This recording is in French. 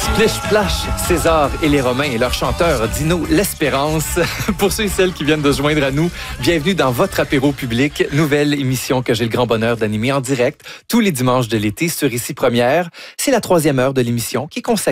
Splish Splash, César et les Romains et leur chanteur Dino L'Espérance. Pour ceux et celles qui viennent de se joindre à nous, bienvenue dans votre apéro public, nouvelle émission que j'ai le grand bonheur d'animer en direct tous les dimanches de l'été sur Ici Première. C'est la 3e heure de l'émission qui est consacrée